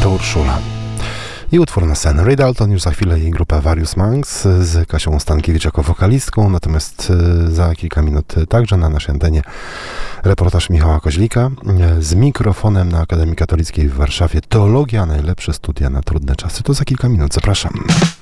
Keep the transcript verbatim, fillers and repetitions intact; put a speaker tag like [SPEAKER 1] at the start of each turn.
[SPEAKER 1] to Urszula. I utwór na sen. Ray Dalton już za chwilę i grupa Various Monks z Kasią Stankiewicz jako wokalistką, natomiast za kilka minut także na naszej antenie reportaż Michała Koźlika z mikrofonem na Akademii Katolickiej w Warszawie. Teologia, najlepsze studia na trudne czasy. To za kilka minut. Zapraszam.